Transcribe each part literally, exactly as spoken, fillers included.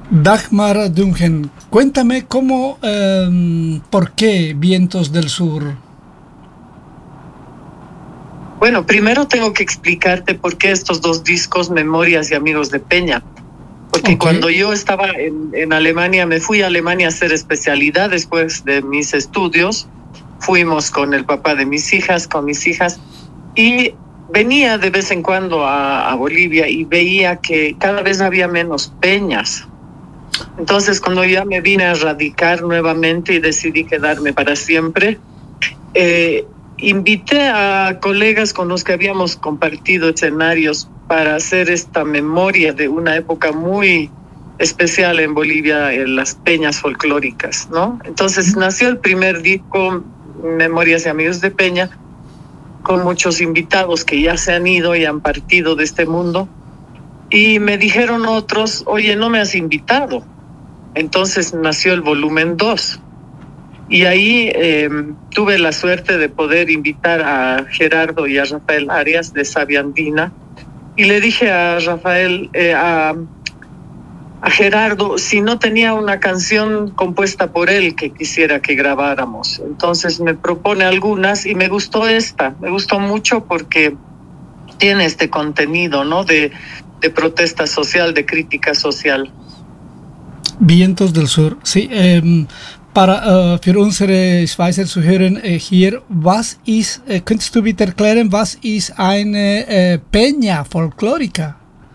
Dagmar Dungen, cuéntame cómo, eh, por qué Vientos del Sur. Bueno, primero tengo que explicarte por qué estos dos discos, Memorias y Amigos de Peña. Porque okay. Cuando yo estaba en, en Alemania, me fui a Alemania a hacer especialidad después de mis estudios. Fuimos con el papá de mis hijas, con mis hijas, y venía de vez en cuando a, a Bolivia y veía que cada vez había menos peñas. Entonces, cuando ya me vine a radicar nuevamente y decidí quedarme para siempre, eh, invité a colegas con los que habíamos compartido escenarios para hacer esta memoria de una época muy especial en Bolivia, en las peñas folclóricas, ¿no? Entonces nació el primer disco, Memorias y Amigos de Peña, con muchos invitados que ya se han ido y han partido de este mundo. Y me dijeron otros, oye, no me has invitado. Entonces nació el volumen dos. Y ahí eh, tuve la suerte de poder invitar a Gerardo y a Rafael Arias de Savia Andina. Y le dije a Rafael, eh, a, a Gerardo, si no tenía una canción compuesta por él que quisiera que grabáramos. Entonces me propone algunas y me gustó esta. Me gustó mucho porque tiene este contenido, ¿no? De, de protesta social, de crítica social. Vientos del Sur, sí. Ähm, para, äh, für unsere Schweizer Zuhörer äh, hier, was ist, äh, könntest du bitte erklären, was ist eine äh, Peña Folklorica?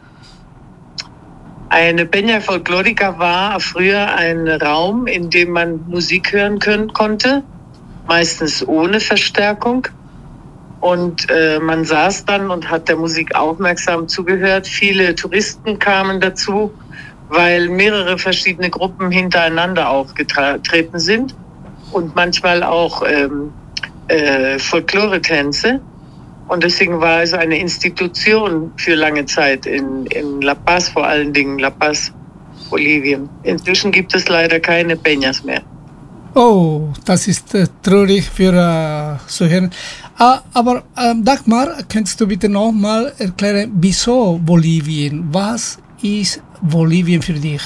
Eine Peña Folklorica war früher ein Raum, in dem man Musik hören können, konnte, meistens ohne Verstärkung. Und äh, man saß dann und hat der Musik aufmerksam zugehört. Viele Touristen kamen dazu, weil mehrere verschiedene Gruppen hintereinander aufgetreten sind und manchmal auch ähm, äh, Folklore-Tänze. Und deswegen war es eine Institution für lange Zeit in, in La Paz, vor allen Dingen La Paz, Bolivien. Inzwischen gibt es leider keine Peñas mehr. Oh, das ist äh, traurig für äh, zu hören. Ah, aber ähm, Dagmar, könntest du bitte nochmal erklären, wieso Bolivien? Was ist Bolivien für dich?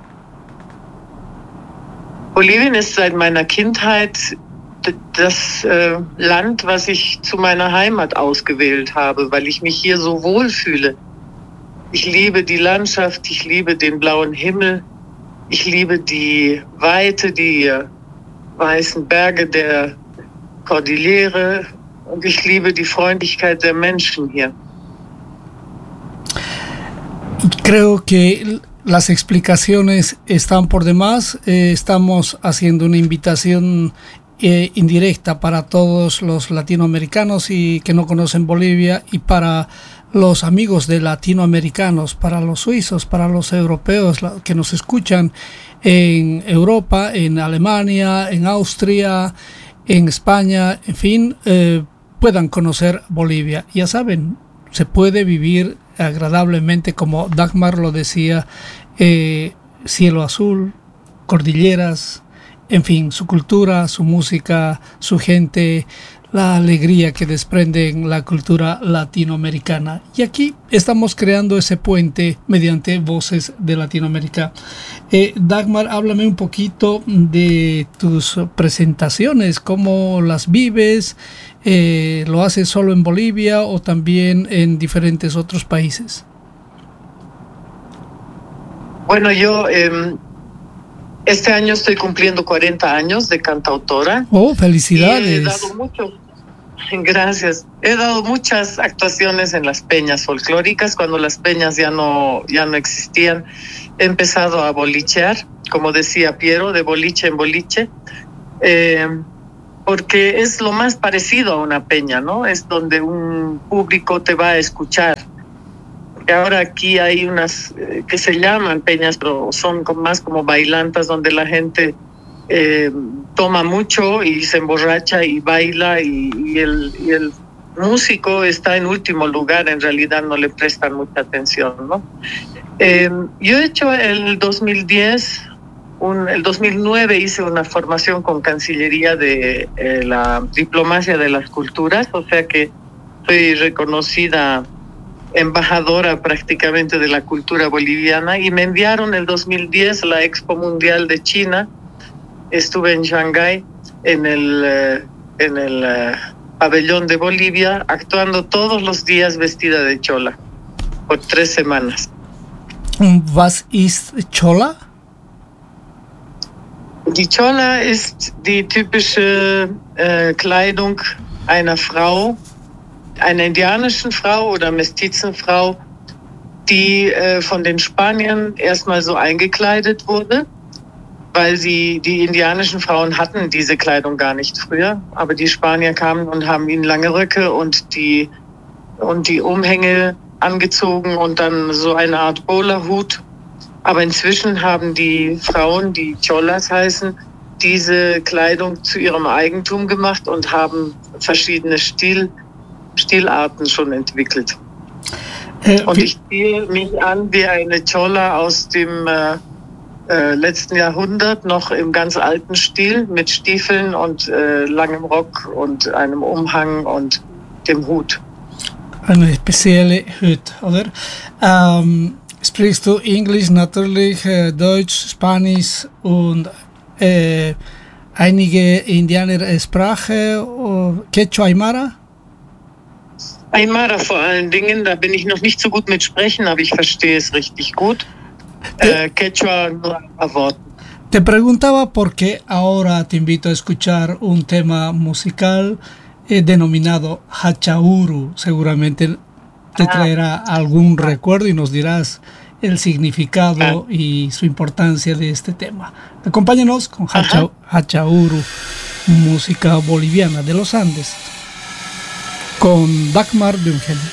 Bolivien ist seit meiner Kindheit das äh, Land, was ich zu meiner Heimat ausgewählt habe, weil ich mich hier so wohl fühle. Ich liebe die Landschaft, ich liebe den blauen Himmel, ich liebe die Weite, die weißen Berge der Kordillere und ich liebe die Freundlichkeit der Menschen hier. Creo que las explicaciones están por demás. Eh, estamos haciendo una invitación eh, indirecta para todos los latinoamericanos y que no conocen Bolivia y para los amigos de latinoamericanos, para los suizos, para los europeos que nos escuchan en Europa, en Alemania, en Austria, en España, en fin, eh, puedan conocer Bolivia. Ya saben, se puede vivir agradablemente, como Dagmar lo decía, eh, cielo azul, cordilleras, en fin, su cultura, su música, su gente, la alegría que desprenden la cultura latinoamericana. Y aquí estamos creando ese puente mediante Voces de Latinoamérica. Eh, Dagmar, háblame un poquito de tus presentaciones, cómo las vives, eh, ¿lo haces solo en Bolivia o también en diferentes otros países? Bueno, yo eh, este año estoy cumpliendo cuarenta años de cantautora. ¡Oh, felicidades! Y he dado mucho, gracias. He dado muchas actuaciones en las peñas folclóricas, cuando las peñas ya no, ya no existían. He empezado a bolichear, como decía Piero, de boliche en boliche, eh, porque es lo más parecido a una peña, ¿no? Es donde un público te va a escuchar. Porque ahora aquí hay unas eh, que se llaman peñas, pero son más como bailantas, donde la gente eh, toma mucho y se emborracha y baila y, y, el, y el músico está en último lugar, en realidad no le prestan mucha atención, ¿no? Eh, yo he hecho el dos mil diez, un, el dos mil nueve hice una formación con Cancillería de eh, la Diplomacia de las Culturas, o sea que soy reconocida embajadora prácticamente de la cultura boliviana, y me enviaron en el dos mil diez la Expo Mundial de China. Estuve en Shanghái, en el, eh, en el eh, pabellón de Bolivia, actuando todos los días vestida de chola, por tres semanas. Was ist Chola? Die Chola ist die typische äh, Kleidung einer Frau, einer indianischen Frau oder Mestizenfrau, die äh, von den Spaniern erstmal so eingekleidet wurde, weil sie, die indianischen Frauen hatten diese Kleidung gar nicht früher, aber die Spanier kamen und haben ihnen lange Röcke und die, und die Umhänge angezogen und dann so eine Art Bowlerhut. Aber inzwischen haben die Frauen, die Cholas heißen, diese Kleidung zu ihrem Eigentum gemacht und haben verschiedene Stil, Stilarten schon entwickelt. Äh, und ich ziehe mich an wie eine Chola aus dem äh, äh, letzten Jahrhundert, noch im ganz alten Stil, mit Stiefeln und äh, langem Rock und einem Umhang und dem Hut. Eine spezielle Hut, oder? Ähm, sprichst du Englisch natürlich, äh, Deutsch, Spanisch und äh, einige Indianersprache, äh, Quechua, Aymara? Aymara vor allen Dingen, da bin ich noch nicht so gut mit sprechen, aber ich verstehe es richtig gut. Te, eh, Quechua no a voz. Te preguntaba porque ahora te invito a escuchar un tema musical eh, denominado Hachauru. Seguramente te traerá ah. algún recuerdo y nos dirás el significado ah. y su importancia de este tema. Acompáñanos con Hacha, Hachauru, música boliviana de los Andes, con Dagmar Dungel.